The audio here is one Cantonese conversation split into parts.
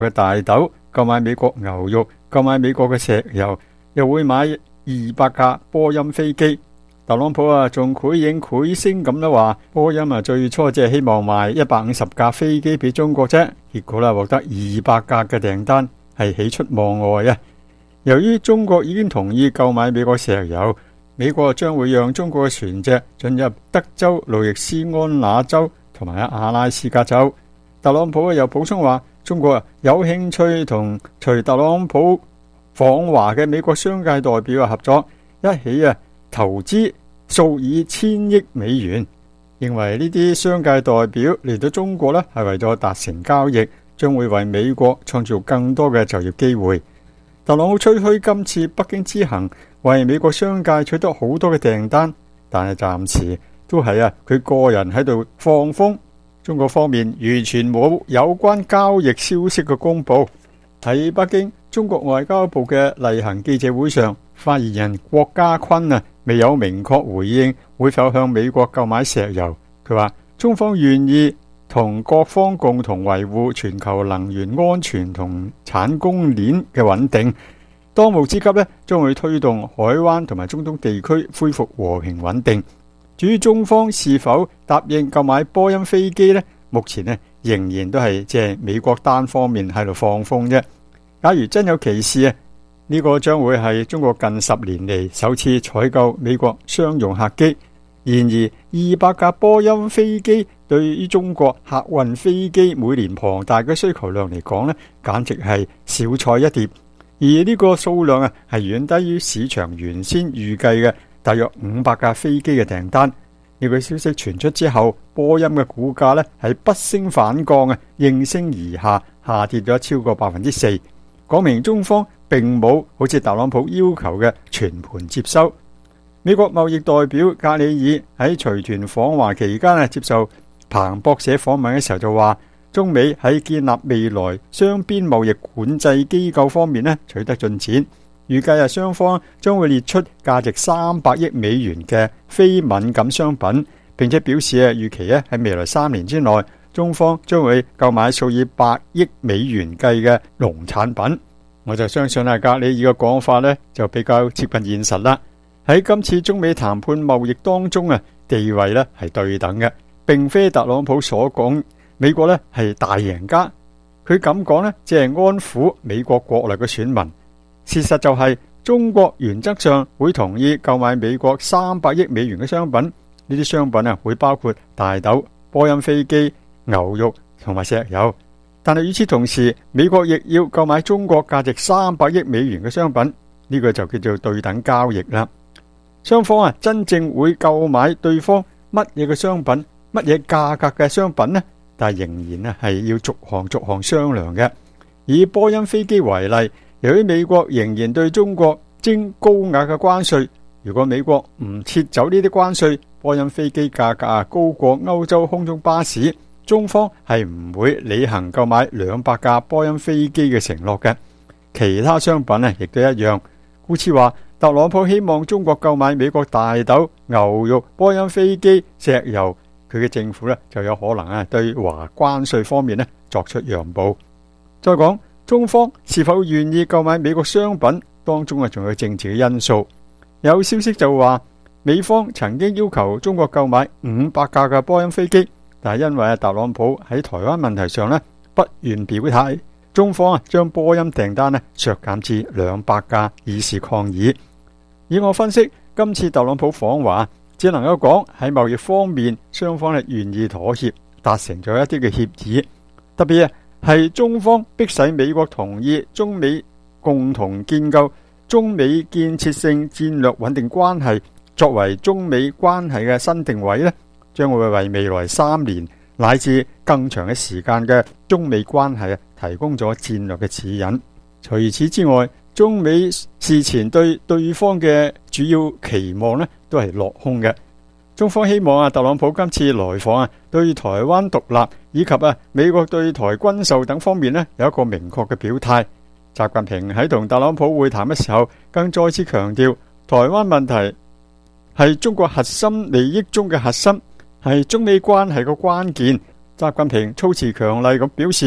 嘅大豆，購買美國牛肉，購買美國嘅石油，又會買200架波音飛機。特朗普仲繪影繪聲咁樣話，波音最初只係希望賣150架飛機俾中國啫，結果獲得200架嘅訂單，係喜出望外啊！由於中國已經同意購買美國石油，美國將會讓中國嘅船隻進入德州、路易斯安那州同埋阿拉斯加州。特朗普又補充話，中國有興趣同隨特朗普訪華嘅美國商界代表合作，一起投資數以千億美元。認為呢啲商界代表嚟到中國係為咗達成交易，將會為美國創造更多嘅就業機會。特朗普吹噓今次北京之行為美國商界取得好多嘅訂單，但係暫時都係佢個人喺度放風。中國方面完全冇有關交易消息嘅公佈。喺北京，中國外交部嘅例行記者會上，發言人郭家坤未有明確回應會否向美國購買石油。佢話中方願意同各方共同維護全球能源安全同產供鏈嘅穩定。當務之急將會推動海灣同埋中東地區恢復和平穩定。至於中方是否答應購買波音飛機呢？目前仍然都係即係美國單方面喺度放風啫。假如真有其事呢個將會係中國近10年嚟首次採購美國商用客機。然而200架波音飛機對於中國客運飛機每年龐大嘅需求量嚟講簡直係小菜一碟。而呢個數量係遠低於市場原先預計嘅大約500架飛機嘅訂單。呢個消息傳出之後，波音嘅股價係不升反降應聲而下，下跌咗超過4%，講明中方並冇好似特朗普要求嘅全盤接收。美國貿易代表格里爾喺隨團訪華期間接受彭博社訪問嘅時候就話，中美喺建立未來雙邊貿易管制機構方面取得進展，預計雙方將會列出價值300億美元嘅非敏感商品，並且表示預期喺未來3年之內，中方將會購買數以百億美元計嘅農產品。我就相信格里爾嘅講法就比較接近現實啦。喺今次中美談判貿易當中地位係對等嘅，並非特朗普所講美國係大贏家。佢咁講只係安撫美國國內嘅選民。事實就係中國原則上會同意購買美國300億美元嘅商品，呢啲商品會包括大豆、波音飛機、牛肉同埋石油。但係與此同時，美國亦要購買中國價值300億美元嘅商品，呢個就叫做對等交易啦。雙方真正會購買對方乜嘢嘅商品，乜嘢價格嘅商品呢？但係仍然係要逐項商量嘅。以波音飛機為例，由於美國仍然對中國徵高額嘅關稅，如果美國唔撤走呢啲關稅，波音飛機價格高過歐洲空中巴士，中方係唔會履行購買200架波音飛機嘅承諾嘅。其他商品亦都一樣。故此話，特朗普希望中國購買美國大豆、牛肉、波音飛機、石油，佢嘅政府就有可能對華關稅方面作出讓步。再講中方是否願意購買美國商品，當中仲有政治嘅因素。有消息就話，美方曾經要求中國購買500架嘅波音飛機，但係因為特朗普喺台灣問題上不願表態，中方將波音訂單削減至200架，以示抗議。以我分析，今次特朗普訪華只能夠講喺貿易方面，雙方願意妥協，達成咗一啲嘅協議。特別係中方迫使美國同意中美共同建構中美建設性戰略穩定關係，作為中美關係嘅新定位，將會為未來3年乃至更長嘅時間嘅中美關係提供咗戰略嘅指引。除此之外，中美事前對對方嘅主要期望都係落空嘅。中方希望特朗普今次來訪對台灣獨立以及美國對台軍售等方面有一個明確嘅表態。習近平喺同特朗普會談嘅時候，更再次強調台灣問題係中國核心利益中嘅核心，係中美關係嘅關鍵。習近平措辭強烈咁表示，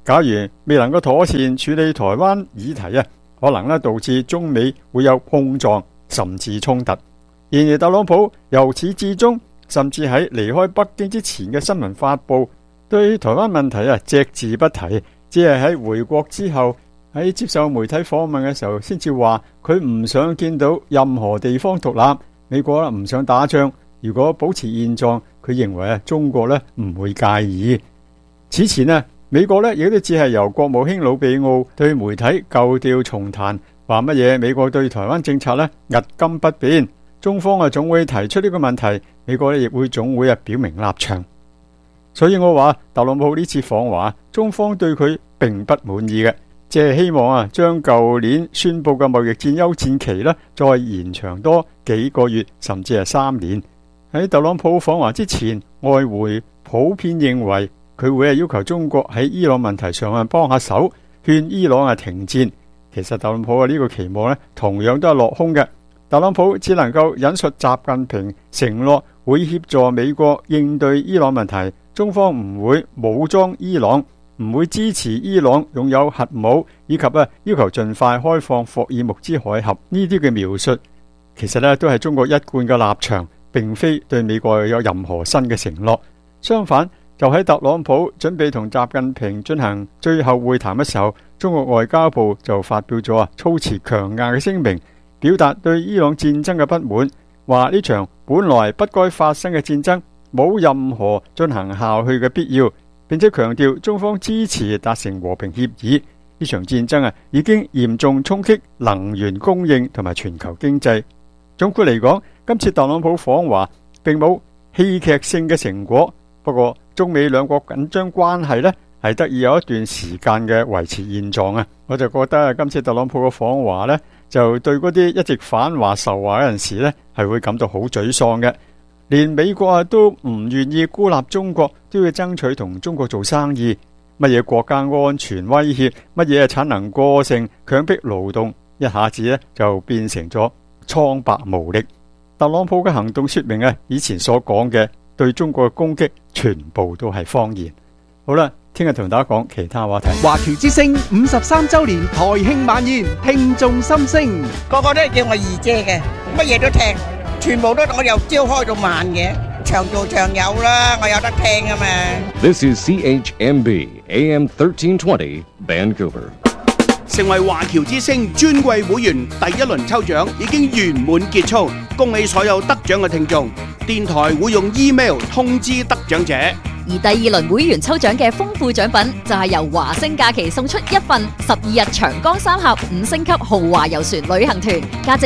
假如未能夠妥善處理台灣議題啊，可能導致中美會有碰撞甚至衝突。然而特朗普由始至終，甚至喺離開北京之前嘅新聞發佈，對台灣問題隻字不提，只係喺回國之後喺接受媒體訪問嘅時候先至話佢唔想見到任何地方獨立，美國唔想打仗，如果保持現狀，佢認為中國唔會介意。此前美國亦都只係由國務卿魯比奧對媒體舊調重彈，話乜嘢美國對台灣政策屹今不變，中方總會提出呢個問題，美國亦會總會表明立場。所以我話特朗普呢次訪華，中方對佢並不滿意嘅，只係希望將舊年宣布嘅貿易戰休戰期再延長多幾個月，甚至係3年。喺特朗普訪華之前，外匯普遍認為佢會要求中國喺伊朗問題上幫下手，勸伊朗停戰。其實特朗普呢個期望同樣都係落空嘅。特朗普只能夠引述習近平承諾會協助美國應對伊朗問題，中方唔會武裝伊朗，唔會支持伊朗擁有核武，以及要求盡快開放霍爾木茲海峽。呢啲嘅描述其實都係中國一貫嘅立場，並非對美國有任何新嘅承諾。相反，就喺特朗普準備同習近平進行最後會談嘅時候，中國外交部就發表咗措辭強硬嘅聲明，表達對伊朗戰爭嘅不滿，話呢場本來不該發生嘅戰爭冇任何進行下去嘅必要，並且強調中方支持達成和平協議。呢場戰爭已經嚴重衝擊能源供應同埋全球經濟。總括嚟講，今次特朗普訪華並冇戲劇性嘅成果，不過中美兩國緊張關係係得以有一段時間嘅維持現狀。我就覺得今次特朗普嘅訪華就對嗰啲一直反華仇華嘅人士係會感到好沮喪嘅。連美國都唔願意孤立中國，都要爭取同中國做生意。乜嘢國家安全威脅，乜嘢產能過剩、強迫勞動，一下子就變成咗蒼白無力。特朗普嘅行動說明以前所講嘅對中國嘅攻擊全部都係謊言。好啦，聽日同大家講其他話題。 華僑之聲53週年台慶晚宴，聽眾心聲， 個個都係叫我二姐嘅，乜嘢都聽，全部都我由朝開到晚嘅，長做長有啦，我有得聽啊嘛。 This is CHMB AM 1320 Vancouver。 成為華僑之聲尊貴會員第一輪抽獎已經圓滿結束，恭喜所有得獎嘅聽眾。電台會用 email 通知得獎者。 而第二輪會員抽獎嘅豐富獎品就係由華星假期送出一份12日長江三峽5星級豪華遊船旅行團，價值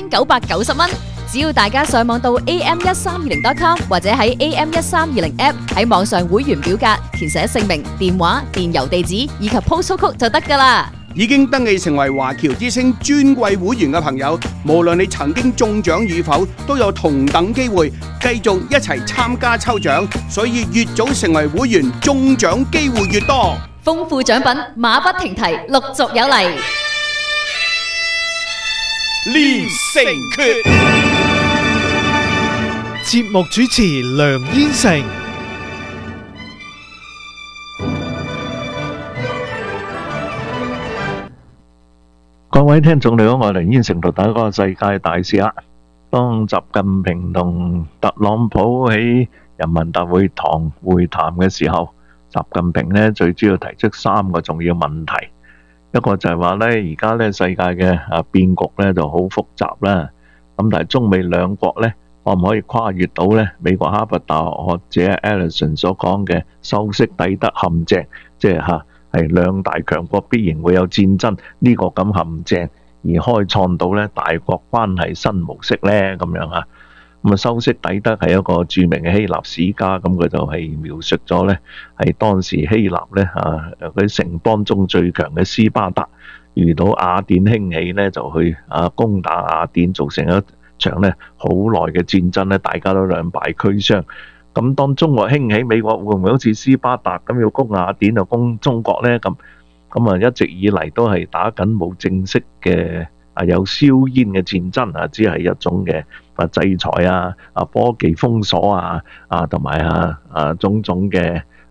2990蚊。只要大家上網到 am1320.com 或者喺 am1320 app 喺網上會員表格填寫姓名、電話、電郵地址以及 postal code 就得㗎喇。 已經登記成為華僑之聲尊貴會員嘅朋友，無論你曾經中獎與否，都有同等機會繼續一齊參加抽獎。所以越早成為會員，中獎機會越多。 豐富獎品馬不停蹄，陸續有嚟。 練成訣， 節目主持梁燕成。 各位聽眾你好，我係梁燕成，同大家講世界大事啦。當習近平同特朗普喺人民大會堂會談嘅時候，習近平呢最主要提出3個重要問題。一個就係話呢，而家呢世界嘅變局呢就好複雜啦。咁但係中美兩國呢，可唔可以跨越到呢美國哈佛大學學者 Ellison 所講嘅修昔底德陷阱，即係係兩大強國必然會有戰爭呢個咁陷阱，而開創到呢大國關係新模式呢咁樣啊。咁修昔底德係一個著名嘅希臘史家，咁佢就係描述咗呢係當時希臘呢佢城邦中最強嘅斯巴達遇到雅典興起呢，就去攻打雅典，造成一場呢好耐嘅戰爭呢，大家都兩敗俱傷。咁當中國興起，美國會唔會好似斯巴達咁要攻雅典就攻中國呢？咁一直以嚟都係打緊冇正式嘅有硝煙嘅戰爭只係一種嘅制裁科技封鎖同埋種種嘅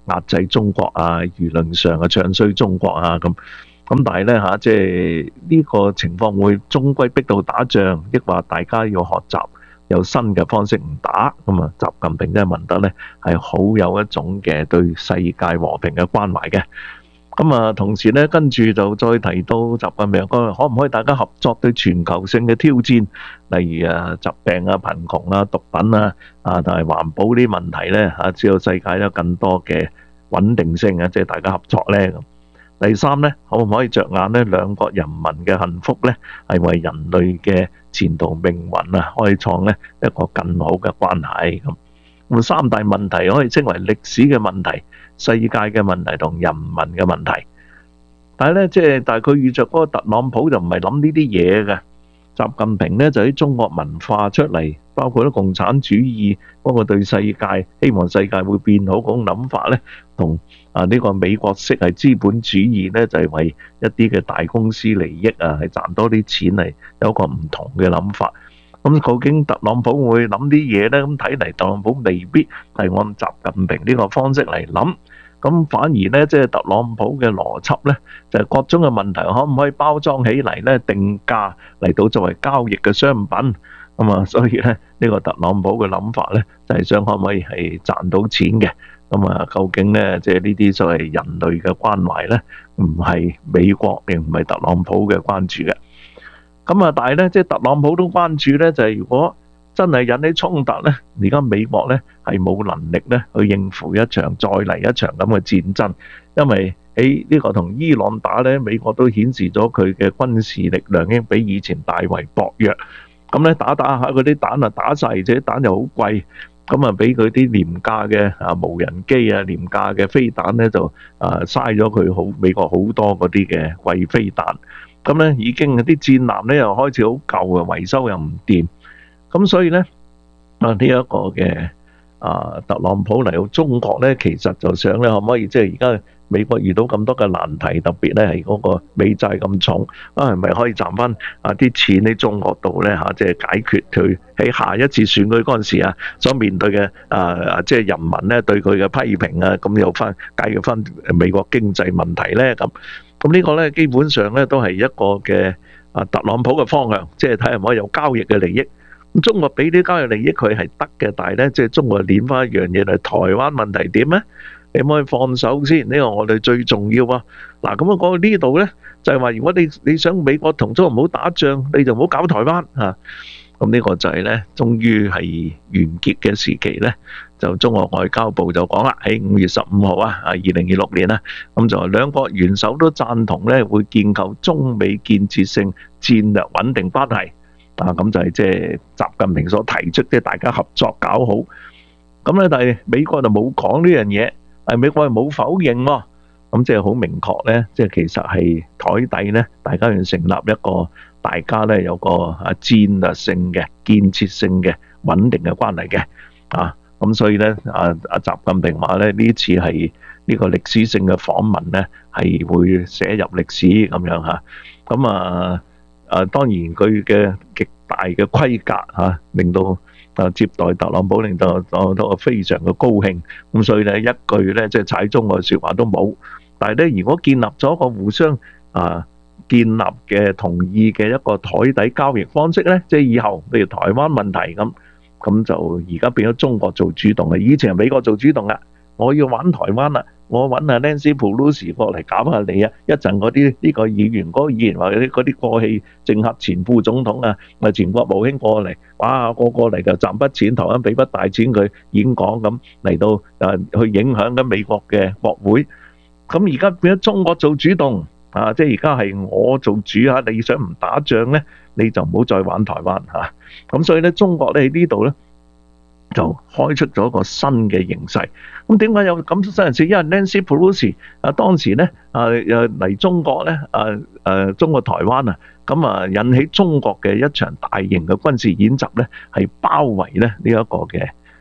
壓制中國啊，輿論上嘅唱衰中國啊咁。咁但係咧即係呢個情況會終歸逼到打仗，抑或大家要學習有新嘅方式唔打咁啊？習近平真係問得咧係好有一種嘅對世界和平嘅關懷嘅。咁啊，同時咧跟住就再提到習近平講，可唔可以大家合作對全球性嘅挑戰，例如疾病啊、貧窮啊、毒品啊同埋環保呢啲問題咧只有世界有更多嘅穩定性啊，即係大家合作咧咁。第三咧，可唔可以着眼咧兩國人民嘅幸福咧，係為人類嘅前途命運開創咧一個更好嘅關係咁。咁三大問題可以稱為歷史嘅問題、世界嘅問題同人民嘅問題。但係咧，即係但係佢遇着嗰個特朗普就唔係諗呢啲嘢嘅。習近平咧就喺中國文化出嚟，包括啲共產主義，包括對世界希望世界會變好嗰種諗法咧，同呢個美國式係資本主義咧，就係為一啲嘅大公司利益係賺多啲錢嚟，有一個唔同嘅諗法。咁究竟特朗普會諗啲嘢咧？咁睇嚟特朗普未必係按習近平呢個方式嚟諗。咁反而咧，即係特朗普嘅邏輯咧，就係各種嘅問題可唔可以包裝起嚟咧，定價嚟到作為交易嘅商品咁啊？所以咧，呢個特朗普嘅諗法咧，就係想可唔可以係賺到錢嘅咁啊？究竟咧，即係呢啲所謂人類嘅關懷咧，唔係美國亦唔係特朗普嘅關注嘅。咁啊，但係咧，即係特朗普都關注咧，就係如果真係引起衝突咧，而家美國咧係冇能力咧去應付一場再嚟一場咁嘅戰爭，因為喺呢個同伊朗打咧，美國都顯示咗佢嘅軍事力量已經比以前大為薄弱。咁咧打下嗰啲彈啊打晒，而且彈又好貴，咁啊俾佢啲廉價嘅無人機啊、廉價嘅飛彈咧就嘥咗佢美國好多嗰啲嘅貴飛彈。咁咧已經啲戰艦咧又開始好舊啊，維修又唔掂。咁所以咧呢一個嘅特朗普嚟到中國咧，其實就想咧可唔可以即係而家美國遇到咁多嘅難題，特別咧係嗰個美債咁重係咪可以賺翻啲錢喺中國度咧即係解決佢喺下一次選舉嗰陣時所面對嘅即係人民咧對佢嘅批評啊，咁又解決翻美國經濟問題咧咁。咁呢個咧基本上咧都係一個嘅特朗普嘅方向，即係睇下可唔可以有交易嘅利益。咁中國俾啲交易利益佢係得嘅，但係咧即係中國捻翻一樣嘢嚟，台灣問題點咧？你可唔可以放手先？呢個我哋最重要啊！嗱，咁講到呢度咧，就係話如果你想美國同中國唔好打仗，你就唔好搞台灣啊！咁呢個就係咧，終於係完結嘅時期咧，就中國外交部就講啦，喺5月15號2026年啦，咁就兩國元首都贊同咧，會建構中美建設性戰略穩定關係。咁就係即係習近平所提出，即係大家合作搞好。咁咧，但係美國就冇講呢樣嘢，係美國係冇否認喎。咁即係好明確咧，即係其實係台底咧，大家要成立一個大家咧有個戰略性嘅、建設性嘅、穩定嘅關係嘅。咁所以咧，習近平話咧，呢次係呢個歷史性嘅訪問咧，係會寫入歷史咁樣嚇。咁當然佢嘅極大嘅規格令到接待特朗普令到都非常嘅高興。咁所以咧一句咧即係踩中國嘅説話都冇。但係咧，如果建立咗一個互相建立嘅同意嘅一個台底交易方式咧，即係以後譬如台灣問題咁就而家變咗中國做主動嘅，以前係美國做主動啦。我要玩台灣啦，我揾Nancy Pelosi過嚟搞下你啊！一陣嗰啲呢個議員、嗰個議員或者嗰啲過氣政客、前副總統前國務卿過嚟，哇個嚟就賺筆錢，台灣俾筆大錢佢演講咁嚟到去影響緊美國嘅國會。咁而家變咗中國做主動即係而家係我做主你想唔打仗咧，你就唔好再玩台灣咁所以咧，中國咧喺呢度咧就開出咗一個新嘅形勢。咁點解有咁新人事？因為 Nancy Pelosi 當時咧嚟中國咧中國台灣咁引起中國嘅一場大型嘅軍事演習咧，係包圍咧呢一個嘅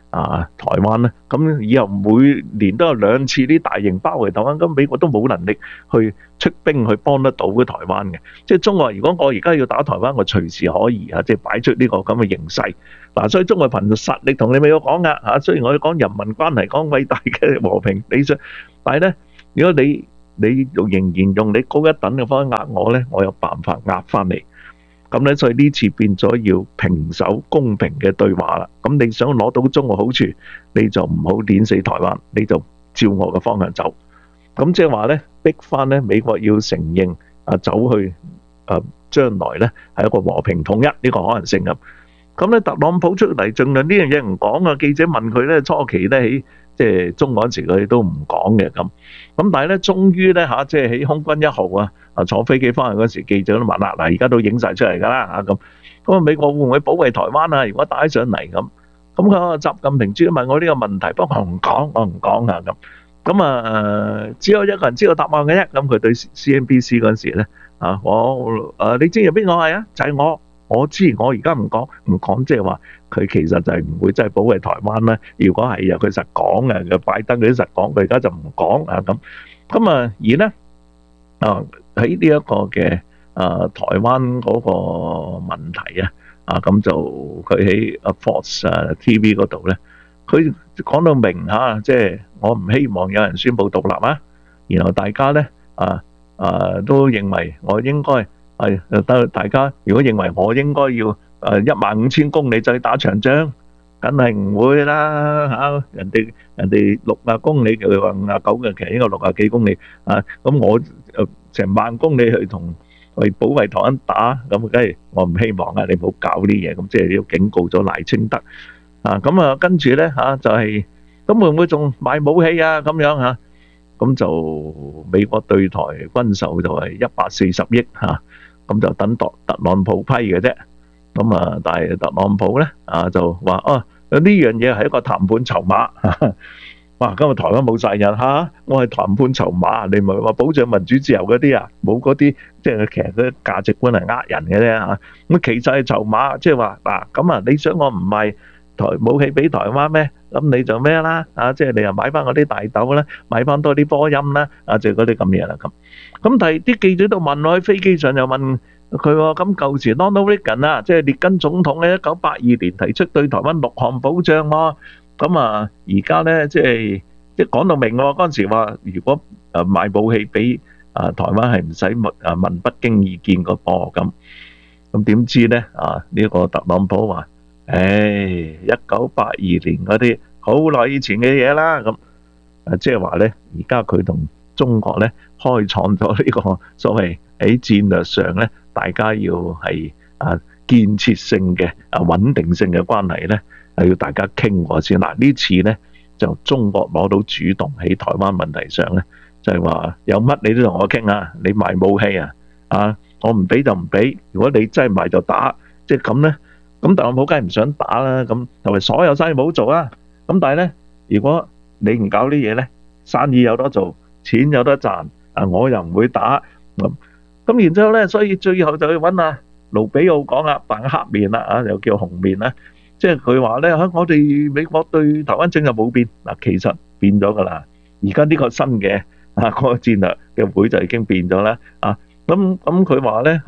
台灣咧，咁以後每年都有2次啲大型包圍台灣，咁美國都冇能力去出兵去幫得到嘅台灣嘅。即係中國，如果我而家要打台灣，我隨時可以即係擺出呢個咁嘅形勢。嗱，所以中國憑實力同你美國講噶嚇。雖然我哋講人民關係，講偉大嘅和平理想，但係咧，如果你仍然用你高一等嘅方法壓我咧，我有辦法壓翻你。咁咧，所以呢次變咗要平手公平嘅對話啦。咁你想攞到中國好處，你就唔好碾死台灣，你就照我嘅方向走。咁即係話咧，逼翻咧美國要承認走去將來咧係一個和平統一呢個可能性咁。咁咧，特朗普出嚟盡量呢樣嘢唔講啊。記者問佢咧，初期咧喺即係中嗰陣時，佢都唔講嘅咁。咁但係咧，終於咧即係喺空軍1號坐飛機翻去嗰時，記者都問啦，嗱，而家都影晒出嚟㗎啦咁。咁美國會唔會保衛台灣啊？如果打起上嚟咁，咁佢習近平主要問我呢個問題，不過我唔講啊咁。咁只有一個人知道答案嘅啫。咁佢對 CNBC 嗰陣時咧你知有邊個係啊？就係我知，我而家唔講，即係話佢其實就係唔會真係保衛台灣啦。如果係佢實講嘅，拜登佢都實講，佢而家就唔講咁。咁而咧喺呢一個嘅台灣嗰個問題咁就佢喺Fox TV 嗰度咧，佢講到明即係我唔希望有人宣布獨立啊。然後大家咧都認為我應該。大家如果認為我應該要15000公里就去打長仗，梗係唔會啦人哋60公里，佢話59嘅，其實應該60幾公里咁我成10000公里去保衛台灣打，咁梗係我唔希望你唔好搞呢嘢，咁即係要警告咗賴清德咁跟住咧就係咁會唔會仲買武器咁樣咁就美國對台軍售就係140億咁就等特朗普批嘅啫。咁但係特朗普咧就話呢樣嘢係一個談判籌碼。哇！今日台灣冇晒人我係談判籌碼，你唔係話保障民主自由嗰啲冇嗰啲，即係其實嗰啲價值觀係人嘅啫咁其實係籌碼，即係話咁你想我唔賣武器俾台灣咩？咁你就咩啦即係你又買翻嗰啲大豆啦，買翻多啲波音啦即係嗰啲咁嘢啦咁。咁但係啲記者都問我喺飛機上又問佢喎，咁舊時 Ronald Reagan 即係列根總統喺1982年提出對台灣6項保障喎。咁而家咧即係講到明喎，嗰陣時話如果賣武器俾台灣係唔使問北京意見個噃咁點知咧呢個特朗普話1982年嗰啲好耐以前嘅嘢啦咁即係話咧而家佢同中國咧開創咗呢個所謂喺戰略上咧，大家要係建設性嘅穩定性嘅關係咧，係要大家傾過先。呢次咧就中國攞到主動喺台灣問題上咧，就係話有乜你都同我傾你賣武器我唔俾就唔俾，如果你真係賣就打，即係咁咧。咁特朗普梗係唔想打啦，咁同埋所有生意冇做咁但係咧，如果你唔搞呢嘢咧，生意有得做，錢有得賺我又唔會打咁然之後咧，所以最後就去揾盧比奧講扮黑面啦又叫紅面啦，即係佢話咧我哋美國對台灣政策冇變其實變咗噶啦，而家呢個新嘅嗰個戰略嘅會就已經變咗啦咁佢話咧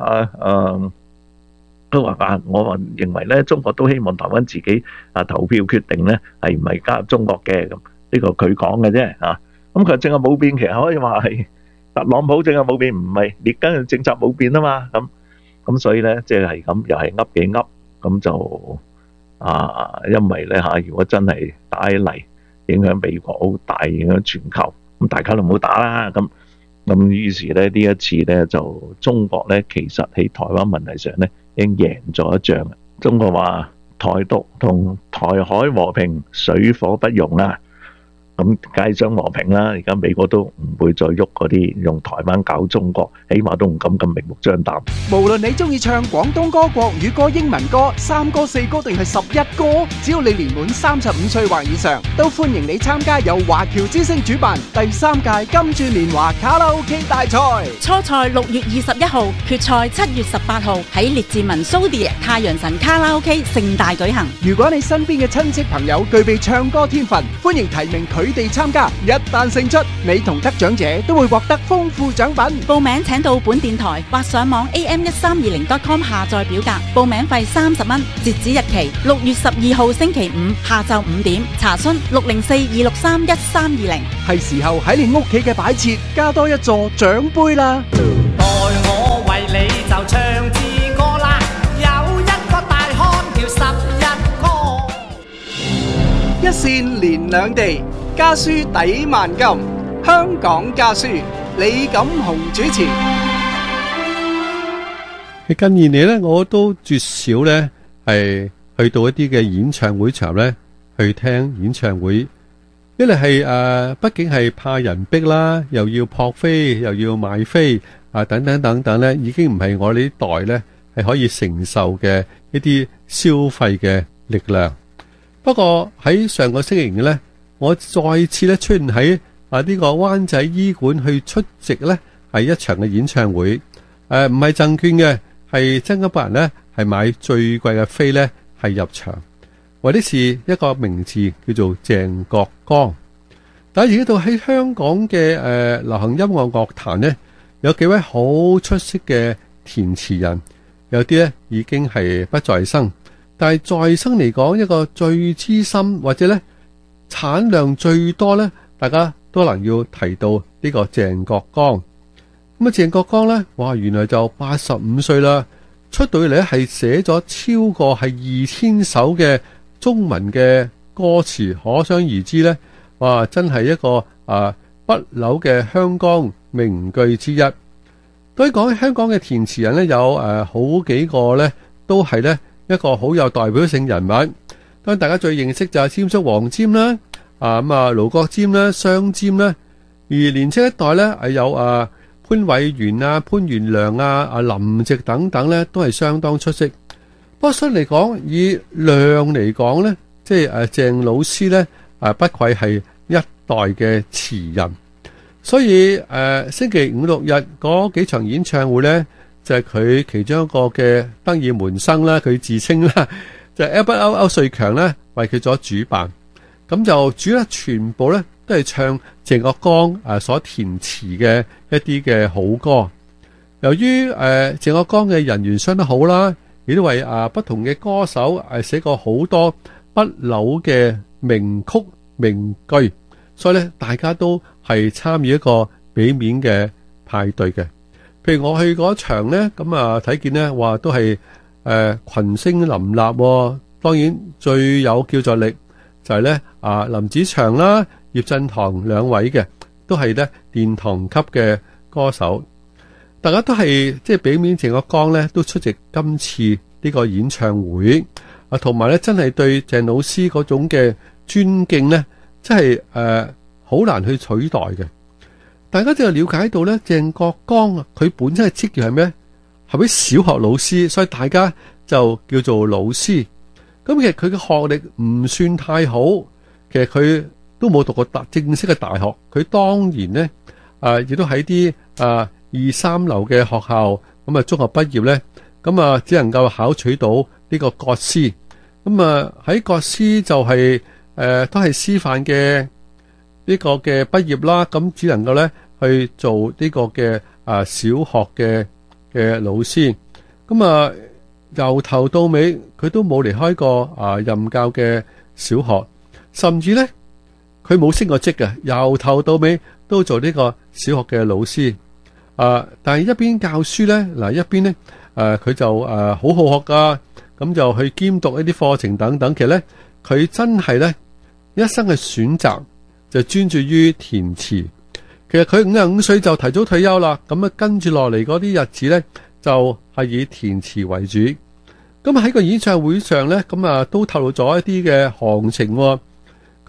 都話我話認為咧，中國都希望台灣自己投票決定咧係唔係加入中國嘅咁，呢個佢講嘅啫咁佢政策冇變，其實可以話係特朗普政策冇變，唔係列根嘅政策冇變啊嘛咁所以咧即係咁又係噏幾噏咁就因為咧如果真係打起嚟影響美國好大，影響全球咁大家都唔好打啦咁於是咧呢一次咧就中國咧其實喺台灣問題上咧已經贏咗一仗。中國話台獨同台海和平水火不容咁街商和平啦，而家美國都唔會再喐嗰啲用台灣搞中國，起碼都唔敢咁明目張膽。 無論你中意唱廣東歌、國語歌、英文歌、3歌、4歌定係11歌，只要你年滿35歲或以上，都歡迎你參加由華僑之聲主辦第3屆金鑽年華卡拉 OK 大賽。 初賽6月21號，決賽7月18號喺列治文蘇迪太陽神卡拉 OK 盛大舉行。 如果你身邊嘅親戚朋友具備唱歌天分，歡迎提名佢哋參加。一旦勝出，你同得獎者都會獲得豐富獎品。 報名請到本電台或上網 am1320.com 下載表格，報名費30蚊，截止日期6月12號星期五下晝5點。查詢604-263-1320。 係時候喺你屋企嘅擺設加多一座獎杯啦！ 待我為你就唱支歌啦，有一個大漢叫11哥。 一線連兩地，家書抵萬金。香港家書，李錦雄主持。 近年嚟咧，我都絕少咧係去到一啲嘅演唱會場咧去聽演唱會。一嚟係畢竟係怕人逼啦，又要撲飛，又要買飛等等等等咧，已經唔係我呢代咧係可以承受嘅一啲消費嘅力量。不過喺上個星期五咧，我再次咧出現喺呢個灣仔醫館去出席咧係一場嘅演唱會，唔係贈券嘅，係真金白銀咧係買最貴嘅飛咧係入場，為的是一個名字叫做鄭國江。但係而家到喺香港嘅流行音樂樂壇咧，有幾位好出色嘅填詞人，有啲咧已經係不在生。但係在生嚟講，一個最資深或者咧產量最多咧，大家都能要提到呢個鄭國江。咁啊，鄭國江咧，哇，原來就85歲啦，出到嚟咧係寫咗超過係2000首嘅中文嘅歌詞，可想而知咧，哇，真係一個不朽嘅香港名句之一。對於講香港嘅填詞人咧，有好幾個咧，都係咧一個好有代表性人物。當然大家最認識就係霑叔黃霑啦，盧國沾啦、雙霑啦。而年青一代咧係有潘偉源啊、潘元良啊、林夕等等咧，都係相當出色。不過相嚟講，以量嚟講咧，即係鄭老師咧不愧係一代嘅詞人。所以星期五六日嗰幾場演唱會咧，就係佢其中一個嘅得意門生啦，佢自稱啦，就係 Albert 歐瑞強咧為佢所主辦。咁就主要全部咧都係唱鄭國江所填詞嘅一啲嘅好歌。由於鄭國江嘅人緣相當好啦，亦都為不同嘅歌手寫過好多不朽嘅名曲名句，所以咧大家都係參與一個俾面嘅派對嘅。譬如我去嗰場咧，咁睇見咧話都係群星林立，當然最有叫座力就係咧林子祥啦、葉振棠兩位嘅，都係咧殿堂級嘅歌手。大家都係即係俾面鄭國江咧，都出席今次呢個演唱會同埋咧真係對鄭老師嗰種嘅尊敬咧，真係好難去取代嘅。大家就了解到咧，鄭國江佢本身嘅職業係咩？係位小學老師，所以大家就叫做老師。咁其實佢嘅學歷唔算太好，其實佢都冇讀過正式嘅大學。佢當然咧亦都喺啲2、3流嘅學校咁中學畢業咧，咁只能夠考取到呢個國師。咁喺國師就係都係師範嘅呢個嘅畢業啦，咁只能夠咧去做呢個嘅小學嘅老師。咁由頭到尾佢都冇離開過任教嘅小學，甚至咧佢冇升過職嘅，由頭到尾都做呢個小學嘅老師。但係一邊教書咧，一邊咧佢就好好學噶，咁就去兼讀一啲課程等等。其實咧佢真係咧一生嘅選擇就專注於填詞。其實佢55歲就提早退休啦，咁跟住落嚟嗰啲日子咧就係以填詞為主。咁喺個演唱會上咧，咁都透露咗一啲嘅行情。佢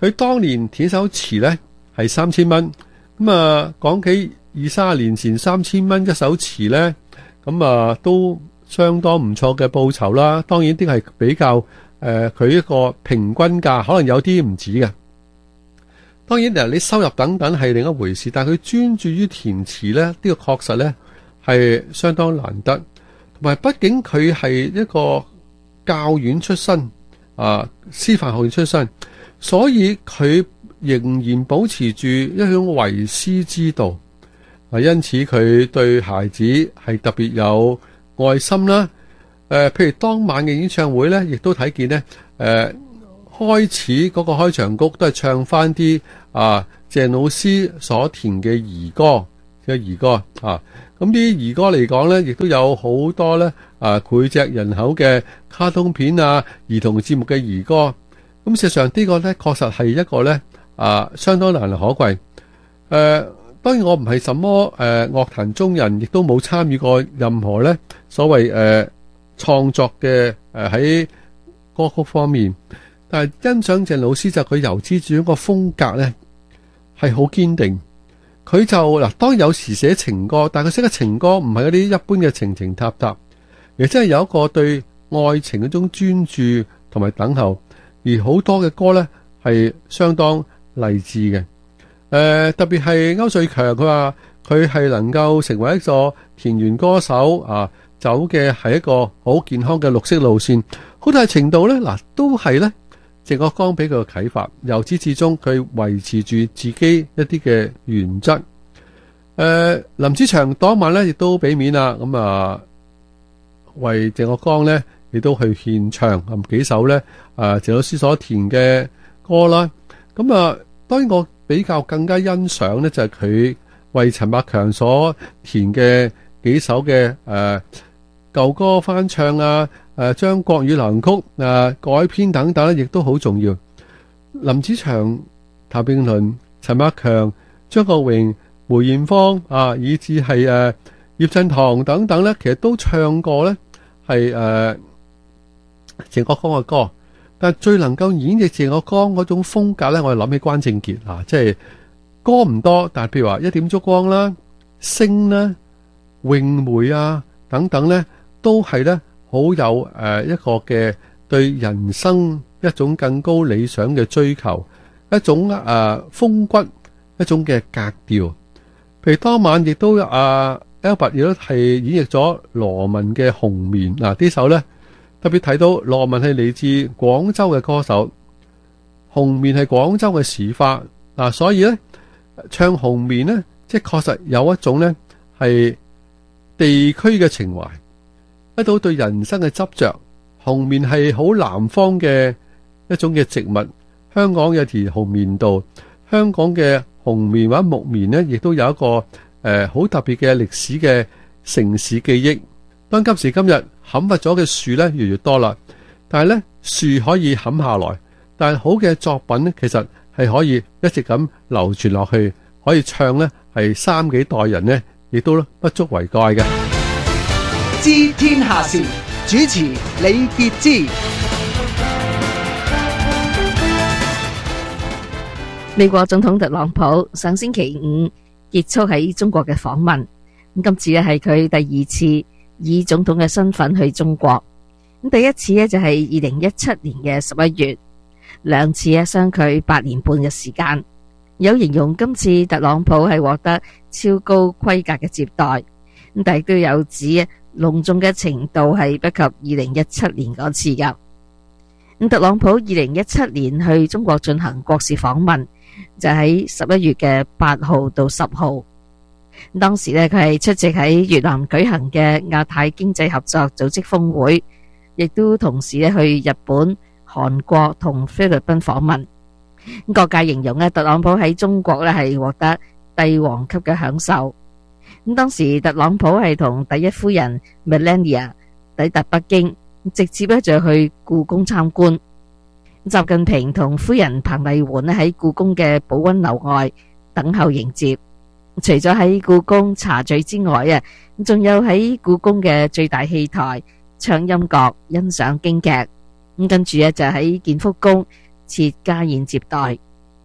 佢當年填首詞呢係3000蚊，咁啊講起20-30年前3000蚊一首詞呢，咁啊都相當唔錯嘅報酬啦。當然啲係比較佢一個平均價，可能有啲唔止嘅。當然你收入等等係另一回事，但係佢專注於填詞呢，呢個確實呢係相當難得。同埋畢竟佢係一個教院出身師範學院出身，所以佢仍然保持住一種為師之道。因此佢對孩子係特別有愛心啦。譬如當晚嘅演唱會呢，亦都睇見呢，開始嗰個開場曲都係唱翻啲鄭老師所填嘅兒歌咁啲兒歌嚟講呢，亦都有好多呢膾炙人口嘅卡通片兒童節目嘅兒歌。咁事實上呢個呢，確實係一個呢相當難能可貴。當然我唔係什麼樂壇中人，亦都冇參與過任何呢所謂創作嘅喺歌曲方面，但係欣賞鄭老師就佢由始至終個風格呢係好堅定。佢就當然有時寫情歌，但係佢寫嘅情歌唔係嗰啲一般嘅情情塔塔，而真係有一個對愛情嗰種專注同埋等候。而好多嘅歌呢係相當勵志嘅。特別係歐瑞強，佢話佢係能夠成為一個田園歌手走嘅係一個好健康嘅綠色路線。好大程度呢都係呢鄭國江俾佢嘅啟發，由始至終佢維持住自己一啲嘅原則。林子祥當晚呢亦都俾面啦，咁為鄭國江呢亦都去獻唱幾首呢鄭老師所填嘅歌啦。咁當然我比較更加欣賞呢就係佢為陳百強所填嘅幾首嘅舊歌翻唱將國語流行曲改編等等亦都好重要。林子祥、譚詠麟、陳百強、張國榮、梅艷芳以至係葉振棠等等呢，其實都唱過呢係鄭國江嘅歌。但係最能夠演繹鄭國江嗰種風格呢，我哋諗起關正傑即係歌唔多，但係譬如話一點燭光啦、星啦、詠梅等等呢，都係呢好有一個嘅對人生一種更高理想嘅追求，一種風骨，一種嘅格調。譬如當晚亦都Albert 亦都係演繹咗羅文嘅《紅棉》呢首呢，特別睇到羅文係嚟自廣州嘅歌手，紅棉係廣州嘅市花所以呢唱紅棉呢，即係確實有一種呢係地區嘅情懷，一到對人生嘅執着。紅棉係好南方嘅一種嘅植物，香港有條紅棉道，香港嘅紅棉或者木棉呢，亦都有一個好特別嘅歷史嘅城市記憶。當今時今日砍伐咗嘅樹呢越嚟越多啦，但係呢樹可以砍下來，但係好嘅作品呢，其實係可以一直咁流傳落去，可以唱呢係3幾代人呢，亦都不足為怪嘅。 知天下事，主持李傑之。 美國總統特朗普上星期五結束喺中國嘅訪問，咁今次咧係佢第2次以總統嘅身份去中國。咁第一次咧就係2017年嘅11月，2次咧相距8年半嘅時間。有形容今次特朗普係獲得超高規格嘅接待，咁但係都有指隆重嘅程度係不及2017年嗰次噶。咁特朗普2017年去中國進行國事訪問，就喺11月嘅8號到10號。當時呢，佢係出席喺越南舉行嘅亞太經濟合作組織峰會，亦都同時呢去日本、韓國同菲律賓訪問。各界形容特朗普喺中國呢係獲得帝王級嘅享受。咁當時特朗普係同第一夫人 Melania 抵達北京，直接呢就去故宮參觀。習近平同夫人彭麗媛呢喺故宮嘅寶溫樓外等候迎接。除咗喺故宮茶敘之外仲有喺故宮嘅最大戲台唱音樂、欣賞京劇。咁跟住就喺建福宮設家宴接待。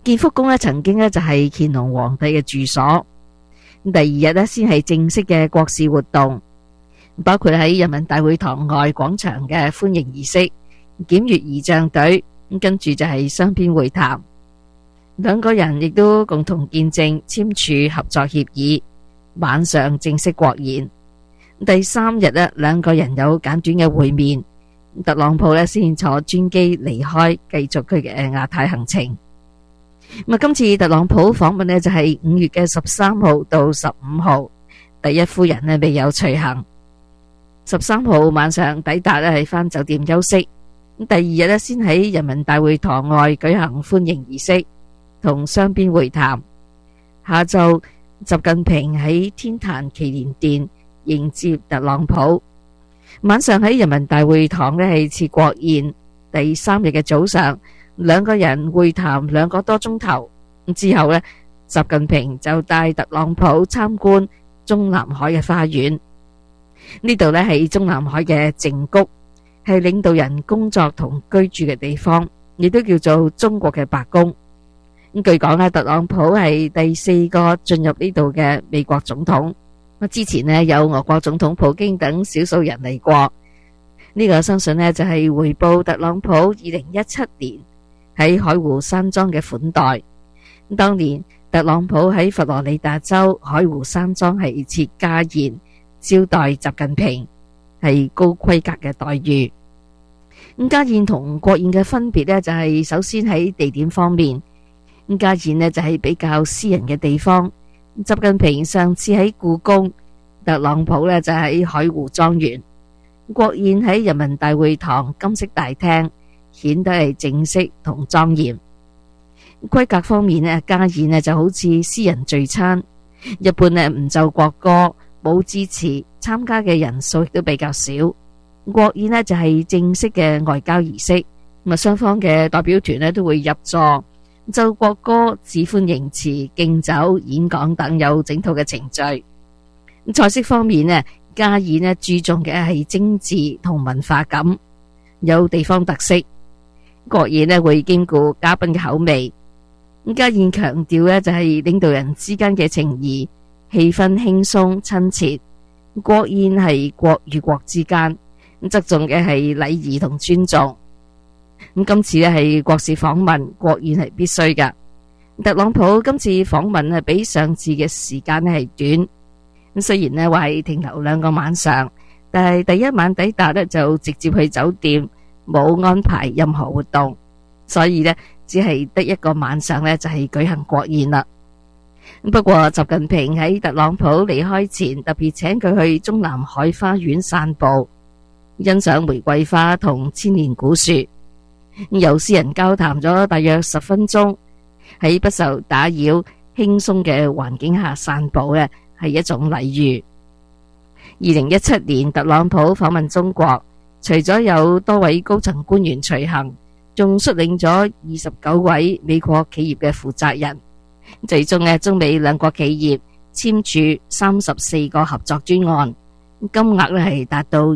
建福宮咧曾經咧就係乾隆皇帝嘅住所。第二日咧先係正式嘅國事活動，包括喺人民大會堂外廣場嘅歡迎儀式、檢閱儀仗隊，跟住就係雙邊會談。兩個人亦都共同見證簽署合作協議，晚上正式國宴。第三日咧，兩個人有簡短嘅會面，特朗普咧先坐專機離開，繼續佢嘅亞太行程。咁啊，今次特朗普訪問咧就係5月嘅13號到15號，第一夫人咧未有隨行。13號晚上抵達咧係返酒店休息，第二日咧先喺人民大會堂外舉行歡迎儀式同雙邊會談。下晝習近平喺天壇祈年殿迎接特朗普，晚上喺人民大會堂咧係設國宴。第三日嘅早上，兩個人會談2個多鐘頭，之後咧，習近平就帶特朗普參觀中南海嘅花園。呢度咧係中南海嘅靜谷，係領導人工作同居住嘅地方，亦都叫做中國嘅白宮。咁據講咧，特朗普係第4個進入呢度嘅美國總統。之前咧有俄國總統普京等少數人嚟過。呢個相信咧就係回報特朗普2017年喺海湖山莊嘅款待。當年特朗普喺佛羅里達州海湖山莊係設家宴招待習近平，係高規格嘅待遇。咁家宴同國宴嘅分別咧就係首先喺地點方面，咁家宴咧就係比較私人嘅地方。習近平上次喺故宮，特朗普咧就喺海湖莊園。國宴喺人民大會堂金色大廳，顯得係正式同莊嚴。規格方面咧，家宴咧就好似私人聚餐，一般咧唔奏國歌，冇致辭，參加嘅人數亦都比較少。國宴咧就係正式嘅外交儀式，咁啊雙方嘅代表團咧都會入座，奏國歌、致歡迎詞、敬酒、演講等有整套嘅程序。菜式方面咧，家宴咧注重嘅係精緻同文化感，有地方特色。國宴咧會兼顧嘉賓嘅口味。家宴強調咧就係領導人之間嘅情誼，氣氛輕鬆親切。國宴係國與國之間，側重嘅係禮儀同尊重。今次咧係國事訪問，國宴係必須㗎。特朗普今次訪問係比上次嘅時間咧係短。雖然咧話係停留2個晚上，但係第一晚抵達咧就直接去酒店，冇安排任何活動，所以咧只係得1個晚上咧就係舉行國宴啦。不過習近平喺特朗普離開前特別請佢去中南海花園散步，欣賞玫瑰花同千年古樹，有私人交談咗大約10分鐘，喺不受打擾、輕鬆嘅環境下散步咧，係一種禮遇。2017年特朗普訪問中國，除咗有多位高層官員隨行，仲率領咗29位美國企業嘅負責人。最終呢，中美兩國企業簽署34個合作專案，金額呢係達到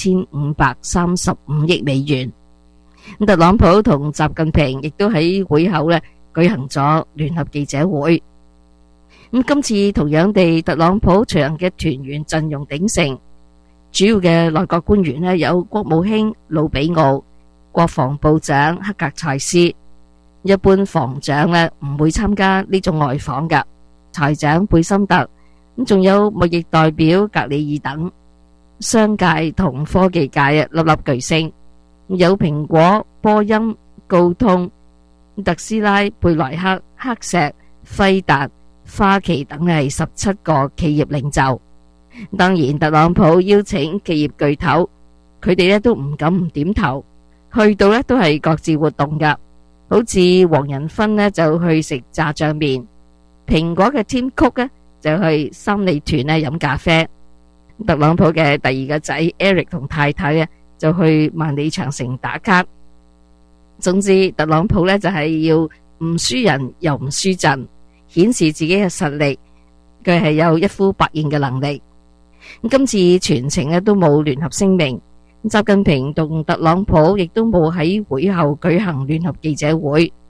2535億美元。特朗普同習近平亦都喺會後呢舉行咗聯合記者會。今次同樣地，特朗普隨行嘅團員陣容鼎盛，主要嘅內閣官員呢有國務卿魯比奧、國防部長克格塞斯。一般防長呢唔會參加呢種外訪㗎，財長貝森特，仲有貿易代表格里爾等。商界同科技界粒粒巨星，有蘋果、波音、高通、特斯拉、貝萊克、黑石、輝達、花旗等係17個企業領袖。當然，特朗普邀請企業巨頭，佢哋都唔敢唔點頭，去到都係各自活動㗎。好似黃仁勳就去食炸醬麵，蘋果嘅 Tim Cook 就去三里屯飲咖啡，特朗普嘅第2個仔 Eric 同太太就去萬里長城打卡。總之，特朗普就係要唔輸人又唔輸陣，顯示自己嘅實力，佢係有一呼百應嘅能力。今次全程都冇聯合聲明。習近平同特朗普亦都冇喺會後舉行聯合記者會，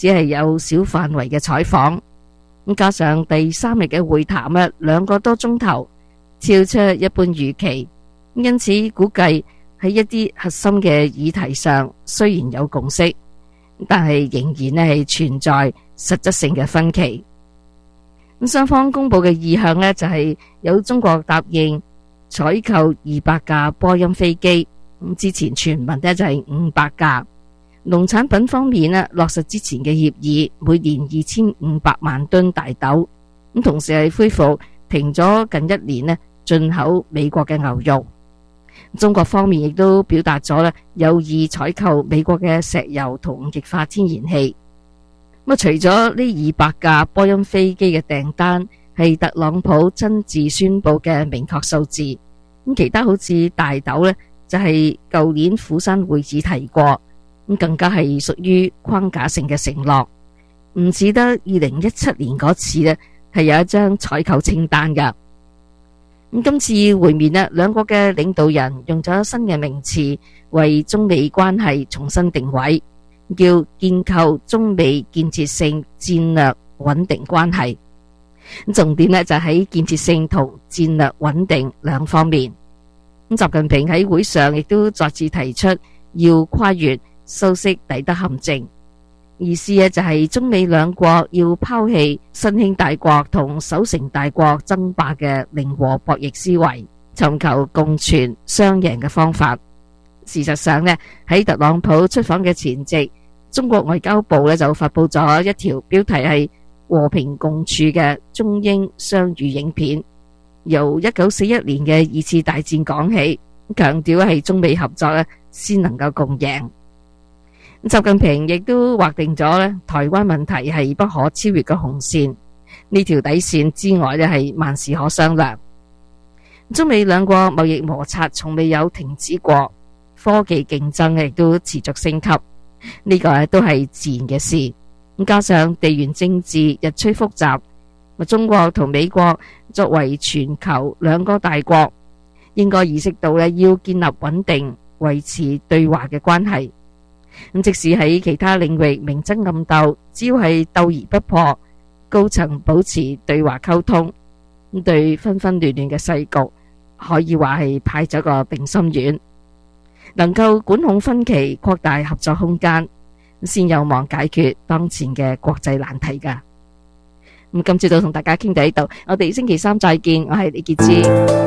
只係有小範圍嘅採訪。咁加上第3日嘅會談2個多鐘頭，超出一般預期，因此估計喺一啲核心嘅議題上雖然有共識，但係仍然係存在實質性嘅分歧。咁雙方公布嘅意向就係有中國答應採購200架波音飛機，咁之前傳聞就係500架。農產品方面落實之前嘅協議，每年2500萬噸大豆，咁同時係恢復停咗近1年進口美國嘅牛肉。中國方面亦都表達咗有意採購美國嘅石油同液化天然氣。除咗呢200架波音飛機嘅訂單係特朗普親自宣布嘅明確數字，咁其他好似大豆就係舊年釜山會議提過，咁更加係屬於框架性嘅承諾，唔似得2017年嗰次係有一張採購清單㗎。咁今次會面兩國嘅領導人用咗新嘅名詞為中美關係重新定位，叫建構中美建設性戰略穩定關係。重點就喺建設性同戰略穩定兩方面。習近平喺會上亦都再次提出要跨越修昔底德陷阱，意思就係中美兩國要拋棄新興大國同守成大國爭霸嘅零和博弈思維，尋求共存雙贏嘅方法。事實上喺特朗普出訪嘅前夕，中國外交部就發布咗一條標題係和平共處嘅中英雙語影片，由1941年嘅2次大戰講起，強調係中美合作先能夠共贏。習近平亦都劃定咗台灣問題係不可超越嘅紅線，呢條底線之外係萬事可商量。中美兩國貿易摩擦從未有停止過，科技競爭亦都持續升級，呢個都係自然嘅事。加上地緣政治日趨複雜，中國同美國作為全球兩個大國，應該意識到要建立穩定、維持對話嘅關係。即使喺其他領域明爭暗鬥，只要係鬥而不破，高層保持對話溝通，對紛紛亂亂嘅世局可以話係派咗個定心丸，能夠管控分歧，擴大合作空間，先有望解決當前嘅國際難題㗎。今朝早同大家傾到呢度，我哋星期3再見。我係李潔芝。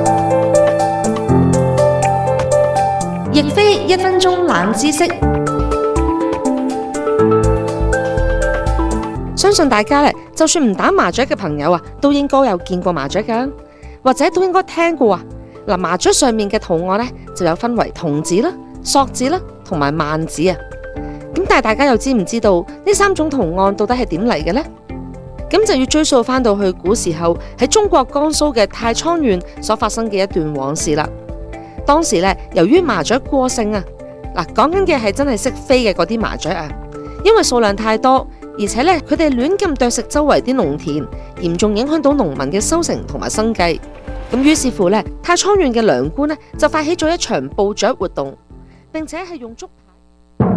亦非1分鐘冷知識，相信大家就算唔打麻雀嘅朋友都應該有見過麻雀㗎，或者都應該聽過嗱，麻雀上面嘅圖案就有分為童子啦、索子啦同埋萬子啊。咁但係大家又知唔知道呢3種圖案到底係點嚟嘅呢？咁就要追溯翻到去古時候喺中國江蘇嘅太倉縣所發生嘅一段往事啦。當時由於麻雀過剩講緊嘅係真係識飛嘅嗰啲麻雀因為數量太多，而且佢哋亂咁啄食周圍啲農田，嚴重影響到農民嘅收成同埋生計。咁於是乎太倉縣嘅糧官就發起咗一場捕雀活動，並且係用竹